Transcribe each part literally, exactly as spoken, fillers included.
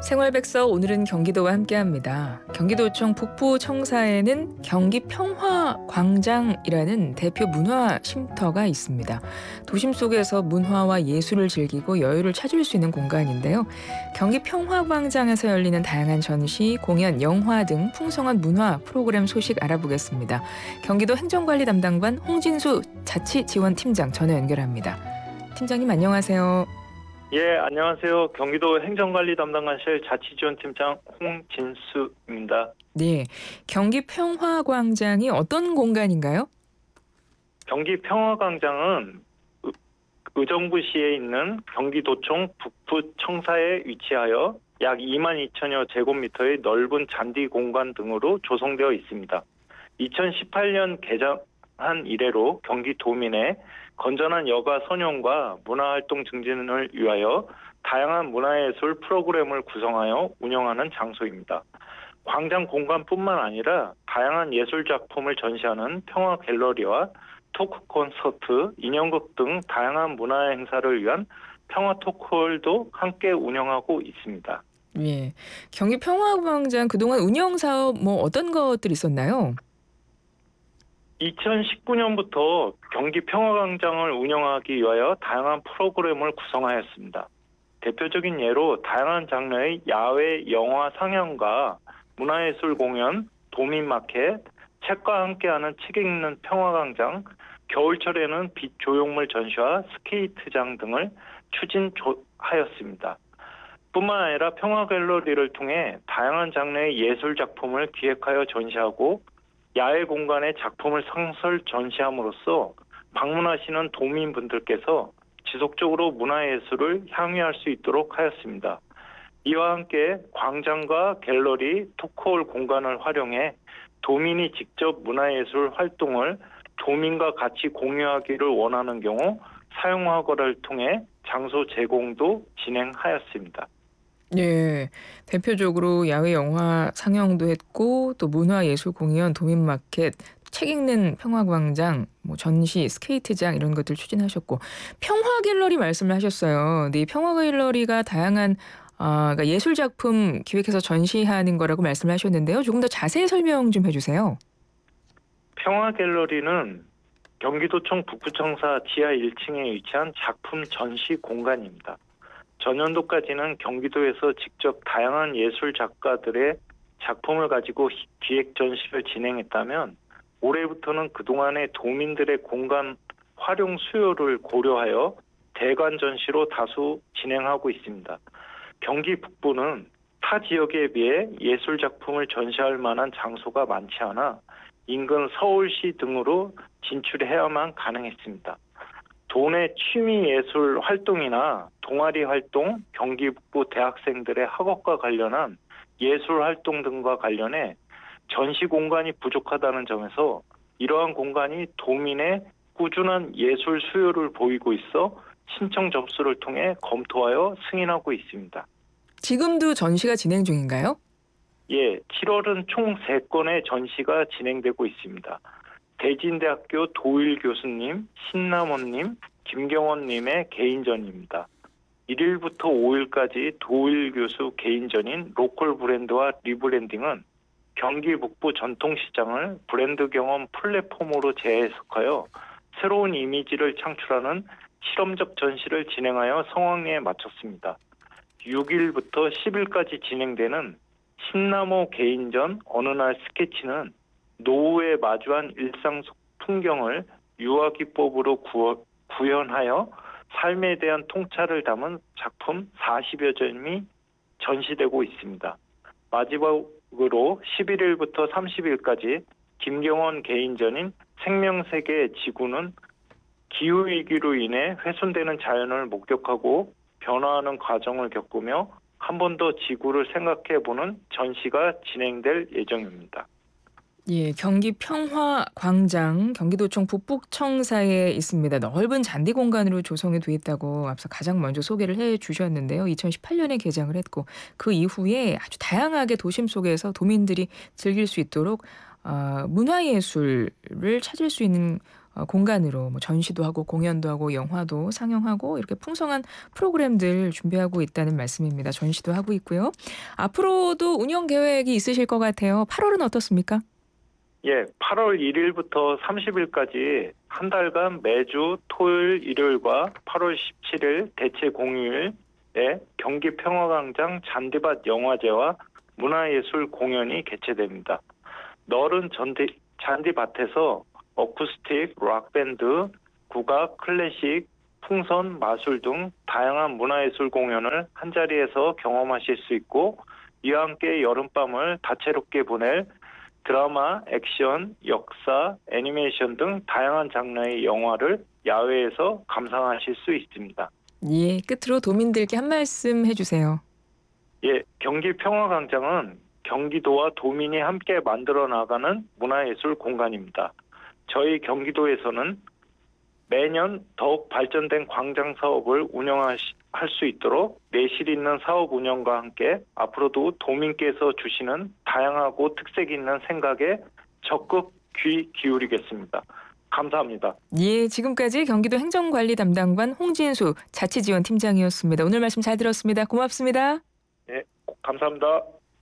생활백서 오늘은 경기도와 함께합니다. 경기도청 북부청사에는 경기평화광장이라는 대표 문화 쉼터가 있습니다. 도심 속에서 문화와 예술을 즐기고 여유를 찾을 수 있는 공간인데요. 경기평화광장에서 열리는 다양한 전시, 공연, 영화 등 풍성한 문화 프로그램 소식 알아보겠습니다. 경기도 행정관리 담당관 홍진수 자치지원팀장 전화 연결합니다. 팀장님 안녕하세요. 예, 안녕하세요. 경기도 행정관리 담당관실 자치지원팀장 홍진수입니다. 네, 경기평화광장이 어떤 공간인가요? 경기평화광장은 의- 의정부시에 있는 경기도청 북부청사에 위치하여 약 이만 이천여 제곱미터의 넓은 잔디 공간 등으로 조성되어 있습니다. 이천십팔 년 개장한 이래로 경기도민의 건전한 여가 선용과 문화활동 증진을 위하여 다양한 문화예술 프로그램을 구성하여 운영하는 장소입니다. 광장 공간뿐만 아니라 다양한 예술 작품을 전시하는 평화 갤러리와 토크 콘서트, 인형극 등 다양한 문화 행사를 위한 평화 토크홀도 함께 운영하고 있습니다. 예, 경기평화광장 그동안 운영 사업 뭐 어떤 것들이 있었나요? 이천십구 년부터 경기평화광장을 운영하기 위하여 다양한 프로그램을 구성하였습니다. 대표적인 예로 다양한 장르의 야외 영화 상영과 문화예술 공연, 도민마켓, 책과 함께하는 책 읽는 평화광장, 겨울철에는 빛 조형물 전시와 스케이트장 등을 추진하였습니다. 뿐만 아니라 평화갤러리를 통해 다양한 장르의 예술 작품을 기획하여 전시하고 야외 공간에 작품을 상설 전시함으로써 방문하시는 도민분들께서 지속적으로 문화예술을 향유할 수 있도록 하였습니다. 이와 함께 광장과 갤러리, 토크홀 공간을 활용해 도민이 직접 문화예술 활동을 도민과 같이 공유하기를 원하는 경우 사용허가를 통해 장소 제공도 진행하였습니다. 예, 대표적으로 야외 영화 상영도 했고 또 문화예술 공연, 도민마켓, 책 읽는 평화광장, 뭐 전시, 스케이트장 이런 것들 추진하셨고 평화갤러리 말씀을 하셨어요. 네, 평화갤러리가 다양한 아, 그러니까 예술 작품 기획해서 전시하는 거라고 말씀을 하셨는데요. 조금 더 자세히 설명 좀 해주세요. 평화갤러리는 경기도청 북부청사 지하 일 층에 위치한 작품 전시 공간입니다. 전년도까지는 경기도에서 직접 다양한 예술 작가들의 작품을 가지고 기획 전시를 진행했다면 올해부터는 그동안의 도민들의 공간 활용 수요를 고려하여 대관 전시로 다수 진행하고 있습니다. 경기 북부는 타 지역에 비해 예술 작품을 전시할 만한 장소가 많지 않아 인근 서울시 등으로 진출해야만 가능했습니다. 도내 취미 예술 활동이나 동아리 활동, 경기 북부 대학생들의 학업과 관련한 예술 활동 등과 관련해 전시 공간이 부족하다는 점에서 이러한 공간이 도민의 꾸준한 예술 수요를 보이고 있어 신청 접수를 통해 검토하여 승인하고 있습니다. 지금도 전시가 진행 중인가요? 예, 칠월은 총 세 건의 전시가 진행되고 있습니다. 대진대학교 도일 교수님, 신남원님, 김경원님의 개인전입니다. 일 일부터 오 일까지 도일 교수 개인전인 로컬 브랜드와 리브랜딩은 경기 북부 전통시장을 브랜드 경험 플랫폼으로 재해석하여 새로운 이미지를 창출하는 실험적 전시를 진행하여 성황리에 마쳤습니다. 육 일부터 십 일까지 진행되는 신나무 개인전 어느 날 스케치는 노후에 마주한 일상 속 풍경을 유아기법으로 구어, 구현하여 삶에 대한 통찰을 담은 작품 사십여 점이 전시되고 있습니다. 마지막으로 십일 일부터 삼십 일까지 김경원 개인전인 생명세계 지구는 기후위기로 인해 훼손되는 자연을 목격하고 변화하는 과정을 겪으며 한 번 더 지구를 생각해보는 전시가 진행될 예정입니다. 예, 경기 평화광장 경기도청 북부청사에 있습니다. 넓은 잔디 공간으로 조성이 돼 있다고 앞서 가장 먼저 소개를 해 주셨는데요. 이천십팔 년에 개장을 했고 그 이후에 아주 다양하게 도심 속에서 도민들이 즐길 수 있도록 어, 문화예술을 찾을 수 있는 어, 공간으로 뭐 전시도 하고 공연도 하고 영화도 상영하고 이렇게 풍성한 프로그램들 준비하고 있다는 말씀입니다. 전시도 하고 있고요. 앞으로도 운영 계획이 있으실 것 같아요. 팔월은 어떻습니까? 예, 팔월 일일부터 삼십일까지 한 달간 매주 토요일, 일요일과 팔월 십칠일 대체 공휴일에 경기 평화광장 잔디밭 영화제와 문화예술 공연이 개최됩니다. 너른 잔디, 잔디밭에서 어쿠스틱, 락밴드, 국악, 클래식, 풍선, 마술 등 다양한 문화예술 공연을 한자리에서 경험하실 수 있고 이와 함께 여름밤을 다채롭게 보낼 드라마, 액션, 역사, 애니메이션 등 다양한 장르의 영화를 야외에서 감상하실 수 있습니다. 예, 끝으로 도민들께 한 말씀 해주세요. 예, 경기 평화광장은 경기도와 도민이 함께 만들어 나가는 문화예술 공간입니다. 저희 경기도에서는 매년 더욱 발전된 광장 사업을 운영할 수 있도록 내실 있는 사업 운영과 함께 앞으로도 도민께서 주시는 다양하고 특색 있는 생각에 적극 귀 기울이겠습니다. 감사합니다. 예, 지금까지 경기도 행정관리 담당관 홍진수 자치지원팀장이었습니다. 오늘 말씀 잘 들었습니다. 고맙습니다. 예, 감사합니다.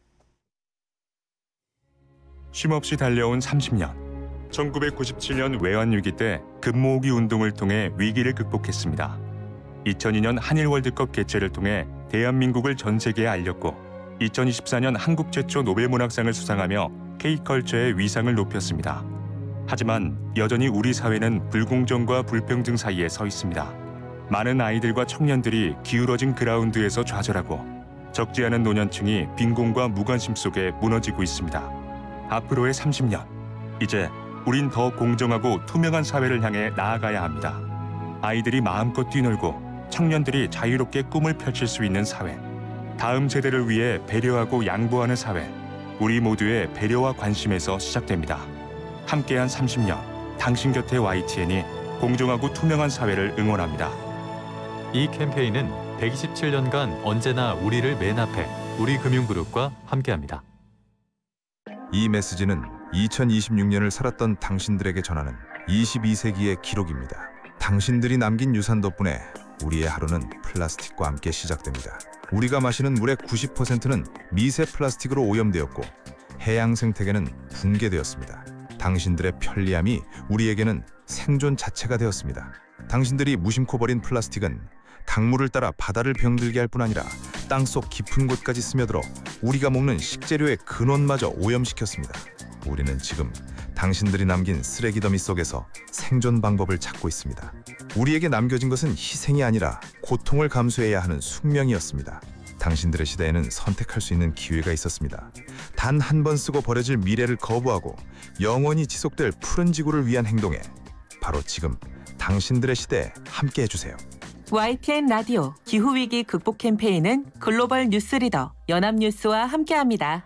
쉼없이 달려온 삼십 년. 천구백구십칠년 외환위기 때 금모으기 운동을 통해 위기를 극복했습니다. 이천이년 한일 월드컵 개최를 통해 대한민국을 전 세계에 알렸고 이천이십사년 한국 최초 노벨문학상을 수상하며 K컬처의 위상을 높였습니다. 하지만 여전히 우리 사회는 불공정과 불평등 사이에 서 있습니다. 많은 아이들과 청년들이 기울어진 그라운드에서 좌절하고 적지 않은 노년층이 빈곤과 무관심 속에 무너지고 있습니다. 앞으로의 삼십 년, 이제 우린 더 공정하고 투명한 사회를 향해 나아가야 합니다. 아이들이 마음껏 뛰놀고 청년들이 자유롭게 꿈을 펼칠 수 있는 사회. 다음 세대를 위해 배려하고 양보하는 사회. 우리 모두의 배려와 관심에서 시작됩니다. 함께한 삼십 년, 당신 곁에 와이티엔이 공정하고 투명한 사회를 응원합니다. 이 캠페인은 백이십칠년간 언제나 우리를 맨 앞에 우리금융그룹과 함께합니다. 이 메시지는 이천이십육년을 살았던 당신들에게 전하는 이십이세기의 기록입니다. 당신들이 남긴 유산 덕분에 우리의 하루는 플라스틱과 함께 시작됩니다. 우리가 마시는 물의 구십 퍼센트는 미세 플라스틱으로 오염되었고 해양 생태계는 붕괴되었습니다. 당신들의 편리함이 우리에게는 생존 자체가 되었습니다. 당신들이 무심코 버린 플라스틱은 강물을 따라 바다를 병들게 할 뿐 아니라 땅속 깊은 곳까지 스며들어 우리가 먹는 식재료의 근원마저 오염시켰습니다. 우리는 지금 당신들이 남긴 쓰레기 더미 속에서 생존 방법을 찾고 있습니다. 우리에게 남겨진 것은 희생이 아니라 고통을 감수해야 하는 숙명이었습니다. 당신들의 시대에는 선택할 수 있는 기회가 있었습니다. 단 한 번 쓰고 버려질 미래를 거부하고 영원히 지속될 푸른 지구를 위한 행동에 바로 지금 당신들의 시대에 함께 해주세요. 와이티엔 라디오 기후위기 극복 캠페인은 글로벌 뉴스 리더 연합뉴스와 함께합니다.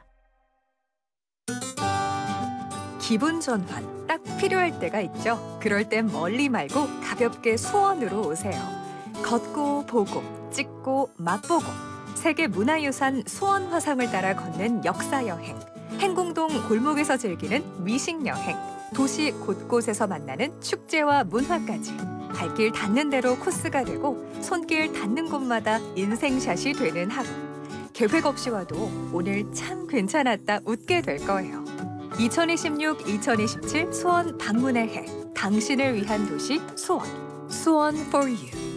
기분 전환 딱 필요할 때가 있죠. 그럴 땐 멀리 말고 가볍게 수원으로 오세요. 걷고 보고 찍고 맛보고 세계 문화유산 수원 화상을 따라 걷는 역사여행, 행궁동 골목에서 즐기는 미식여행, 도시 곳곳에서 만나는 축제와 문화까지 발길 닿는 대로 코스가 되고 손길 닿는 곳마다 인생샷이 되는 하루. 계획 없이 와도 오늘 참 괜찮았다 웃게 될 거예요. 이천이십육 이천이십칠 수원 방문의 해. 당신을 위한 도시 수원. 수원 for you.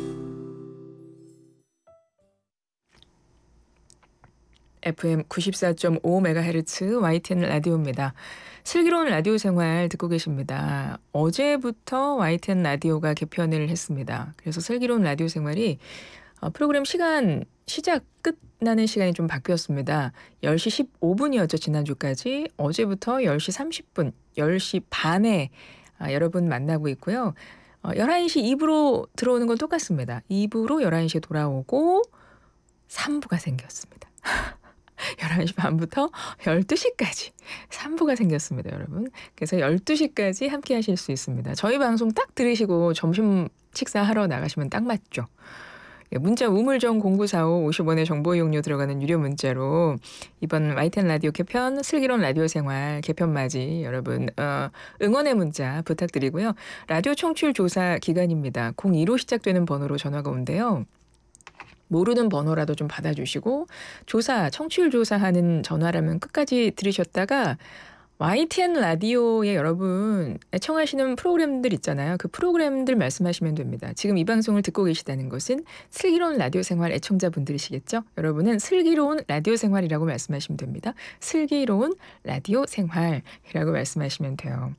에프엠 구십사 점 오 메가헤르츠 와이티엔 라디오입니다. 슬기로운 라디오 생활 듣고 계십니다. 어제부터 와이티엔 라디오가 개편을 했습니다. 그래서 슬기로운 라디오 생활이 프로그램 시간 시작 끝나는 시간이 좀 바뀌었습니다. 열 시 십오 분이었죠. 지난주까지. 어제부터 열 시 삼십 분, 열 시 반에 여러분 만나고 있고요. 열한 시 이 부로 들어오는 건 똑같습니다. 이 부로 열한 시에 돌아오고 삼 부가 생겼습니다. 열한 시 반부터 열두 시까지 삼 부가 생겼습니다, 여러분. 그래서 열두 시까지 함께 하실 수 있습니다. 저희 방송 딱 들으시고 점심 식사하러 나가시면 딱 맞죠. 예, 문자 우물정 공구사오 오십 원의 정보 이용료 들어가는 유료 문자로 이번 와이티엔 라디오 개편 슬기로운 라디오 생활 개편 맞이 여러분 어, 응원의 문자 부탁드리고요. 라디오 청취율 조사 기간입니다. 공이로 시작되는 번호로 전화가 온대요. 모르는 번호라도 좀 받아주시고 조사, 청취율 조사하는 전화라면 끝까지 들으셨다가 와이티엔 라디오에 여러분 애청하시는 프로그램들 있잖아요. 그 프로그램들 말씀하시면 됩니다. 지금 이 방송을 듣고 계시다는 것은 슬기로운 라디오 생활 애청자분들이시겠죠? 여러분은 슬기로운 라디오 생활이라고 말씀하시면 됩니다. 슬기로운 라디오 생활이라고 말씀하시면 돼요.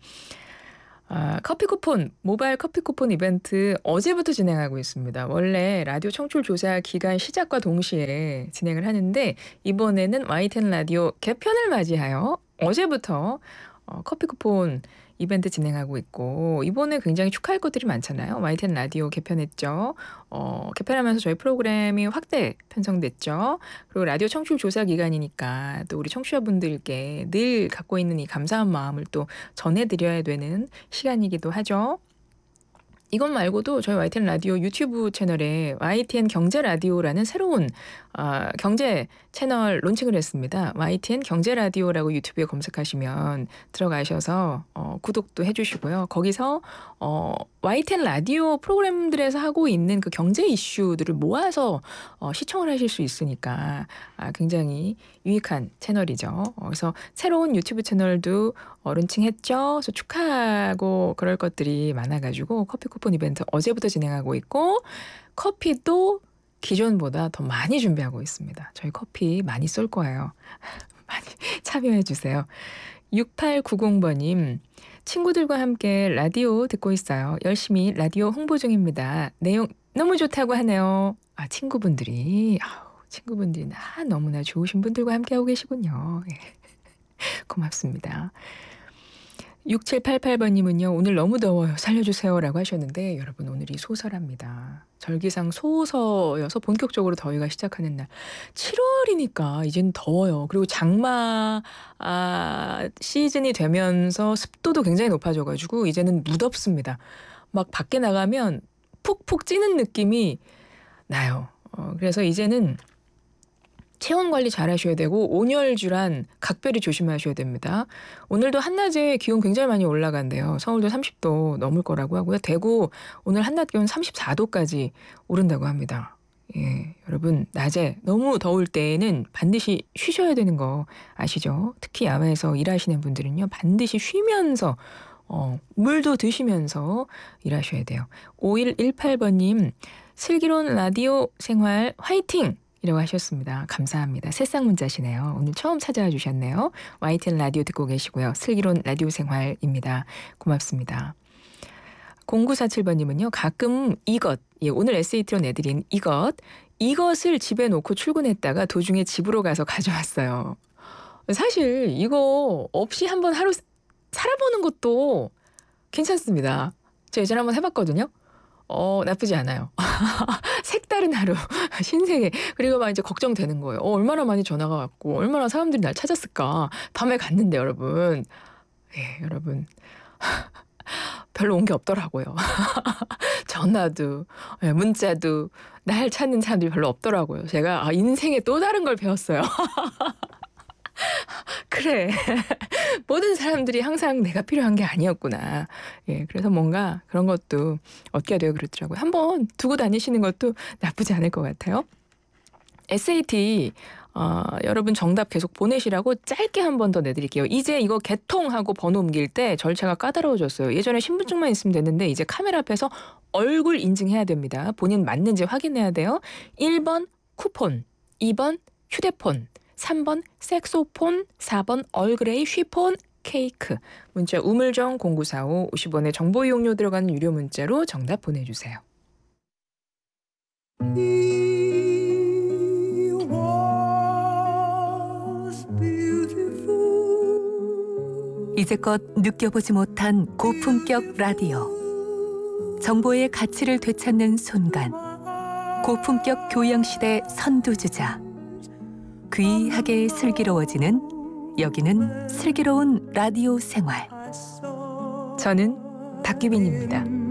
아, 커피 쿠폰, 모바일 커피 쿠폰 이벤트 어제부터 진행하고 있습니다. 원래 라디오 청취율 조사 기간 시작과 동시에 진행을 하는데 이번에는 와이티엔 라디오 개편을 맞이하여 어제부터 어, 커피 쿠폰 이벤트 진행하고 있고 이번에 굉장히 축하할 것들이 많잖아요. 와이티엔 라디오 개편했죠. 어, 개편하면서 저희 프로그램이 확대 편성됐죠. 그리고 라디오 청취율 조사 기간이니까 또 우리 청취자분들께 늘 갖고 있는 이 감사한 마음을 또 전해드려야 되는 시간이기도 하죠. 이것 말고도 저희 와이티엔 라디오 유튜브 채널에 와이티엔 경제 라디오라는 새로운 어, 경제 채널 론칭을 했습니다. 와이티엔 경제 라디오라고 유튜브에 검색하시면 들어가셔서 어, 구독도 해주시고요. 거기서 어, 와이티엔 라디오 프로그램들에서 하고 있는 그 경제 이슈들을 모아서 어, 시청을 하실 수 있으니까 아, 굉장히 유익한 채널이죠. 어, 그래서 새로운 유튜브 채널도 어, 론칭했죠. 그래서 축하하고 그럴 것들이 많아가지고 커피 쿠폰 이벤트 어제부터 진행하고 있고 커피도 기존보다 더 많이 준비하고 있습니다. 저희 커피 많이 쏠 거예요. 많이 참여해 주세요. 육팔구공 번님 친구들과 함께 라디오 듣고 있어요. 열심히 라디오 홍보 중입니다. 내용 너무 좋다고 하네요. 아 친구분들이 아우, 친구분들이 나 너무나 좋으신 분들과 함께하고 계시군요. 예. 고맙습니다. 육칠팔팔 번님은요. 오늘 너무 더워요. 살려주세요 라고 하셨는데 여러분 오늘이 소설합니다. 절기상 소서여서 본격적으로 더위가 시작하는 날. 칠월이니까 이제는 더워요. 그리고 장마 아, 시즌이 되면서 습도도 굉장히 높아져가지고 이제는 무덥습니다. 막 밖에 나가면 푹푹 찌는 느낌이 나요. 어, 그래서 이제는 체온 관리 잘 하셔야 되고 온열 질환 각별히 조심하셔야 됩니다. 오늘도 한낮에 기온 굉장히 많이 올라간대요. 서울도 삼십 도 넘을 거라고 하고요. 대구 오늘 한낮 기온 삼십사 도까지 오른다고 합니다. 예, 여러분 낮에 너무 더울 때에는 반드시 쉬셔야 되는 거 아시죠? 특히 야외에서 일하시는 분들은요. 반드시 쉬면서 어, 물도 드시면서 일하셔야 돼요. 오일일팔 번님 슬기로운 라디오 생활 화이팅! 이라고 하셨습니다. 감사합니다. 새싹 문자시네요. 오늘 처음 찾아와 주셨네요. 와이티엔 라디오 듣고 계시고요. 슬기로운 라디오 생활입니다. 고맙습니다. 공구사칠 번님은요. 가끔 이것, 예, 오늘 에스에이티로 내드린 이것, 이것을 집에 놓고 출근했다가 도중에 집으로 가서 가져왔어요. 사실 이거 없이 한번 하루 살아보는 것도 괜찮습니다. 제가 예전에 한번 해봤거든요. 어, 나쁘지 않아요. 색다른 하루, 신세계. 그리고 막 이제 걱정되는 거예요. 어, 얼마나 많이 전화가 왔고, 얼마나 사람들이 날 찾았을까. 밤에 갔는데, 여러분. 예, 여러분. 별로 온 게 없더라고요. 전화도, 예, 문자도, 날 찾는 사람들이 별로 없더라고요. 제가 아, 인생에 또 다른 걸 배웠어요. 그래. 모든 사람들이 항상 내가 필요한 게 아니었구나. 예, 그래서 뭔가 그런 것도 얻게 되고 그렇더라고요. 한번 두고 다니시는 것도 나쁘지 않을 것 같아요. 에스에이티 어, 여러분 정답 계속 보내시라고 짧게 한 번 더 내드릴게요. 이제 이거 개통하고 번호 옮길 때 절차가 까다로워졌어요. 예전에 신분증만 있으면 됐는데 이제 카메라 앞에서 얼굴 인증해야 됩니다. 본인 맞는지 확인해야 돼요. 일 번 쿠폰, 이 번 휴대폰, 삼 번 색소폰, 사 번 얼그레이 쉬폰 케이크. 문자 우물정 공구사오 오십 원의 정보 이용료 들어가는 유료 문자로 정답 보내주세요. 이제껏 느껴보지 못한 고품격 라디오. 정보의 가치를 되찾는 순간. 고품격 교양시대 선두주자. 귀하게 슬기로워지는 여기는 슬기로운 라디오 생활. 저는 박규빈입니다.